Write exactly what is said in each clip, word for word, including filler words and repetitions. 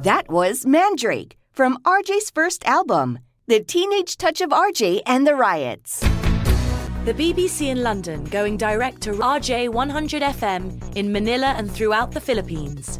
That was Mandrake from R J's first album, The Teenage Touch of R J and the Riots. The B B C in London going direct to R J one hundred F M in Manila and throughout the Philippines.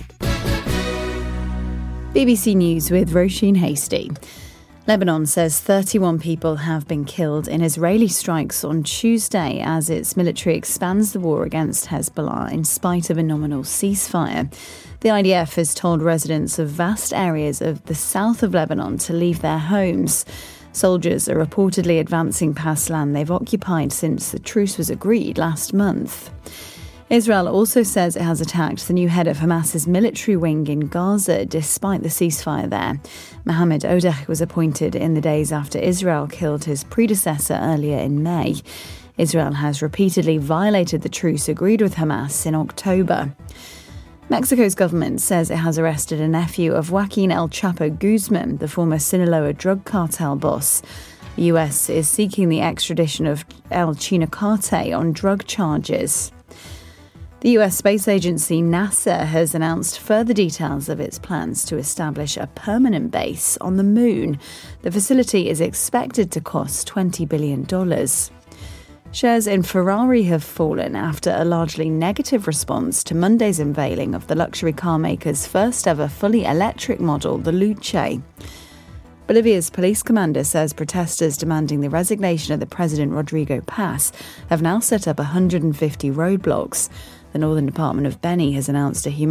B B C News with Roisin Hasty. Lebanon says thirty-one people have been killed in Israeli strikes on Tuesday as its military expands the war against Hezbollah in spite of a nominal ceasefire. The I D F has told residents of vast areas of the south of Lebanon to leave their homes. Soldiers are reportedly advancing past land they've occupied since the truce was agreed last month. Israel also says it has attacked the new head of Hamas's military wing in Gaza despite the ceasefire there. Mohammed Odeh was appointed in the days after Israel killed his predecessor earlier in May. Israel has repeatedly violated the truce agreed with Hamas in October. Mexico's government says it has arrested a nephew of Joaquin El Chapo Guzman, the former Sinaloa drug cartel boss. The U S is seeking the extradition of El Chinacate on drug charges. The U S space agency NASA has announced further details of its plans to establish a permanent base on the moon. The facility is expected to cost twenty billion dollars. Shares in Ferrari have fallen after a largely negative response to Monday's unveiling of the luxury car maker's first ever fully electric model, the Luce. Bolivia's police commander says protesters demanding the resignation of the president Rodrigo Paz have now set up one hundred fifty roadblocks. The Northern Department of Beni has announced a humanitarian